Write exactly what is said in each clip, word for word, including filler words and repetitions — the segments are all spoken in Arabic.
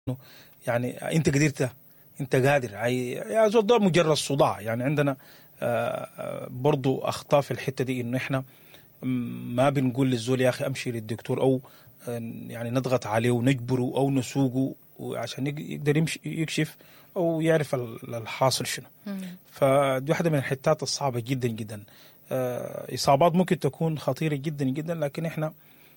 يعني انت قدرت، انت قادر، يا زول ده مجرد صداع. يعني عندنا برضو اخطاء في الحته دي، انه احنا ما بنقول للزول يا اخي امشي للدكتور، او يعني نضغط عليه ونجبره او نسوقه عشان يقدر يمشي يكشف او يعرف الحاصل شنو. فدي واحده من الحتات الصعبه جدا جدا. اصابات ممكن تكون خطيره جدا جدا، لكن احنا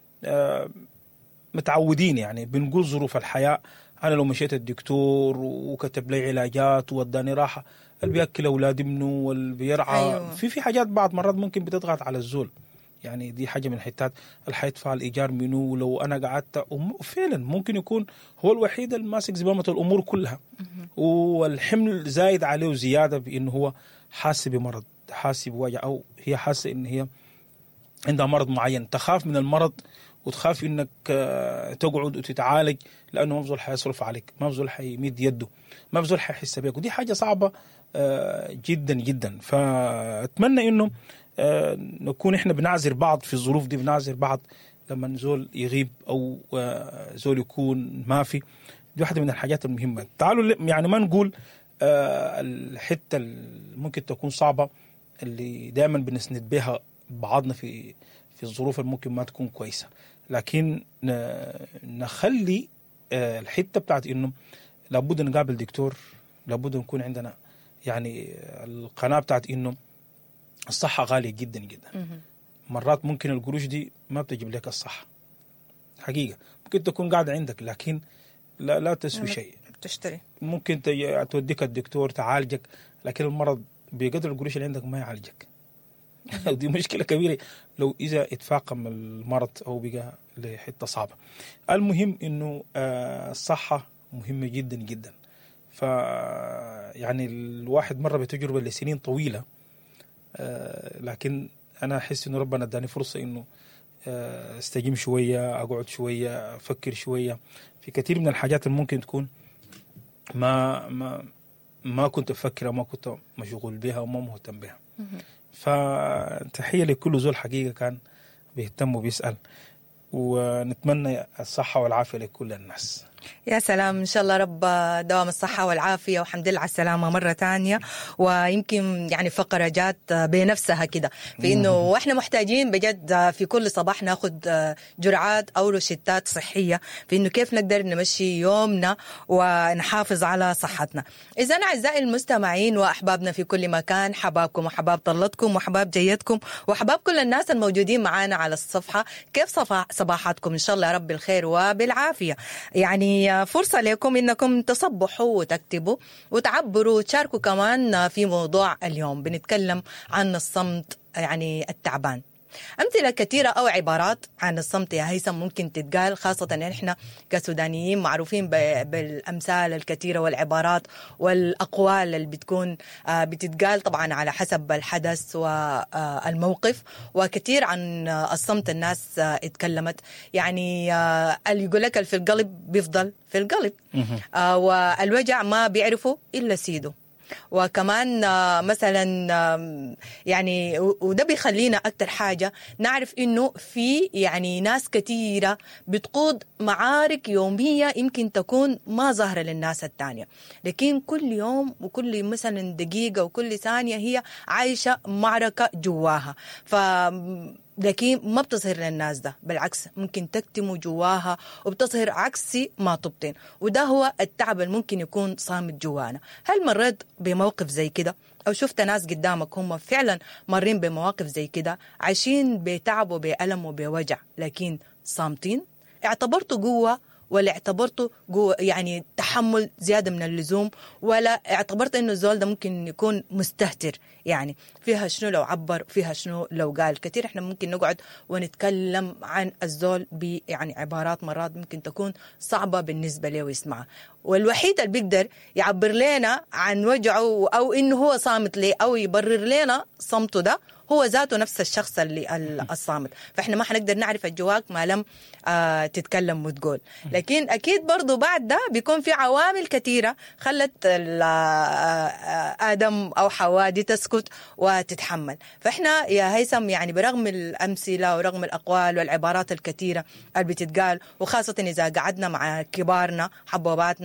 متعودين، يعني بنقول ظروف الحياه. انا لو مشيت الدكتور وكتب لي علاجات ووداني راحه، اللي بياكل اولاد ابنه واللي بيرعى، أيوة. في في حاجات بعض مرات ممكن بتضغط على الزول. يعني دي حاجه من الحتات اللي حيدفع الايجار منه. ولو انا قعدت فعلا ممكن يكون هو الوحيد اللي ماسك زمامه الامور كلها، والحمل زايد عليه زياده، بانه هو حاسس بمرض، حاسس بوجع، او هي حاسه ان هي عندها مرض معين، تخاف من المرض وتخاف انك تقعد وتتعالج، لانه ما بزول حيصرف عليك، ما بزول حيمد يده، ما بزول حيحس بيك، ودي حاجه صعبه جدا جدا. فاتمنى انه نكون احنا بنعذر بعض في الظروف دي، بنعذر بعض لما زول يغيب او زول يكون ما في. دي واحده من الحاجات المهمه. تعالوا يعني ما نقول الحته اللي ممكن تكون صعبه اللي دائما بنسند بها بعضنا في في الظروف اللي ممكن ما تكون كويسه، لكن نخلي الحته بتاعت انه لابد نقابل دكتور، لابد نكون عندنا يعني القناعه بتاعت انه الصحه غاليه جدا جدا. مرات ممكن القروش دي ما بتجيب لك الصحه حقيقه، ممكن تكون قاعده عندك لكن لا لا تسوي شيء. تشتري ممكن توديك الدكتور تعالجك، لكن المرض بقدر القروش اللي عندك ما يعالجك. ودي مشكلة كبيرة لو إذا اتفاقم المرض أو بقى لحتة صعبة. المهم إنه الصحة مهمة جدا جدا. ف يعني الواحد مرة بتجربة لسنين طويلة، لكن أنا أحس إنه ربنا اداني فرصة إنه استجيم شوية، أقعد شوية، أفكر شوية في كثير من الحاجات اللي ممكن تكون ما ما ما كنت أفكرها، ما كنت مشغول بها وما مهتم بها. فتحية لكل زول حقيقة كان بيهتم وبيسأل، ونتمنى الصحة والعافية لكل الناس. يا سلام، إن شاء الله رب دوام الصحة والعافية، والحمد لله على السلامة مرة تانية. ويمكن يعني فقرة جات بنفسها كده في إنه وإحنا محتاجين بجد في كل صباح ناخد جرعات أو روشتات صحية في إنه كيف نقدر نمشي يومنا ونحافظ على صحتنا. إذا أعزائي المستمعين وأحبابنا في كل مكان، حبابكم وحباب طلتكم وحباب جيتكم وحباب كل الناس الموجودين معانا على الصفحة، كيف صباحاتكم؟ إن شاء الله رب الخير وبالعافية. يعني فرصة لكم إنكم تصبحوا وتكتبوا وتعبروا وتشاركوا كمان في موضوع اليوم. بنتكلم عن الصمت يعني التعبان. أمثلة كثيرة أو عبارات عن الصمت يا هيثم ممكن تتقال، خاصة إن إحنا كسودانيين معروفين بالأمثال الكثيرة والعبارات والأقوال اللي بتكون بتتقال طبعا على حسب الحدث والموقف. وكثير عن الصمت الناس اتكلمت، يعني اللي يقول لك في القلب بيفضل في القلب، والوجع ما بيعرفه إلا سيده. وكمان مثلا يعني وده بيخلينا أكتر حاجة نعرف إنه في يعني ناس كتيرة بتقود معارك يومية يمكن تكون ما ظاهرة للناس التانية، لكن كل يوم وكل مثلا دقيقة وكل ثانية هي عايشة معركة جواها. ف لكن ما بتظهر للناس، ده بالعكس ممكن تكتم جواها وبتظهر عكسي ما تبطن. وده هو التعب اللي ممكن يكون صامت جوانا. هل مريت بموقف زي كده أو شفت ناس قدامك هم فعلا مرين بمواقف زي كده، عايشين بتعب وبألم وبوجع لكن صامتين؟ اعتبرته قوة ولا اعتبرته قوة يعني تحمل زيادة من اللزوم، ولا اعتبرت انه الزول ده ممكن يكون مستهتر؟ يعني فيها شنو لو عبر، فيها شنو لو قال. كثير احنا ممكن نقعد ونتكلم عن الزول ب يعني عبارات مرات ممكن تكون صعبة بالنسبة له ويسمعها، والوحيد اللي بيقدر يعبر لنا عن وجعه او انه هو صامت ليه او يبرر لنا صمته ده هو ذاته نفس الشخص اللي الصامت. فإحنا ما حنقدر نعرف الجواك ما لم آه تتكلم وتقول. لكن أكيد برضو بعد ده بيكون في عوامل كثيرة خلت آدم أو حواء دي تسكت وتتحمل. فإحنا يا هيثم يعني برغم الأمثلة ورغم الأقوال والعبارات الكثيرة اللي بتتقال، وخاصة إذا قعدنا مع كبارنا حبوباتنا